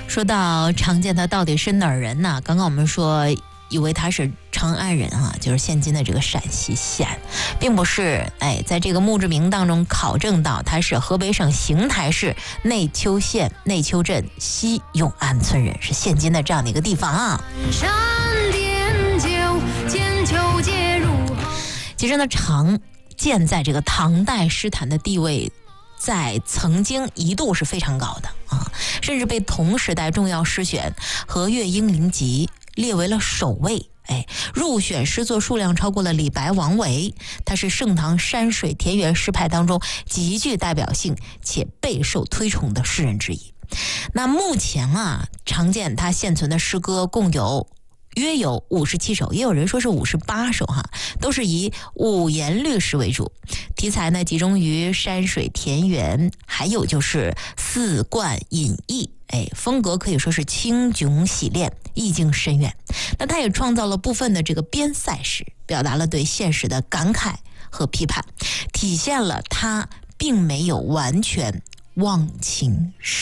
说到常见他到底是哪儿人呢？刚刚我们说以为他是长安人啊，就是现今的这个陕西西安，并不是。在这个墓志铭当中考证到他是河北省邢台市内丘县内丘镇西永安村人，是现今的这样的一个地方啊。其实呢，常建在这个唐代诗坛的地位在曾经一度是非常高的啊，甚至被同时代重要诗选和乐英灵集列为了首位。入选诗作数量超过了李白、王维，他是盛唐山水田园诗派当中极具代表性且备受推崇的诗人之一。那目前啊，常见他现存的诗歌共约有57首，也有人说是58首哈，都是以五言律诗为主，题材呢集中于山水田园，还有就是四冠隐逸，风格可以说是清炯洗练，意境深远。那他也创造了部分的这个边塞诗，表达了对现实的感慨和批判，体现了他并没有完全忘情诗。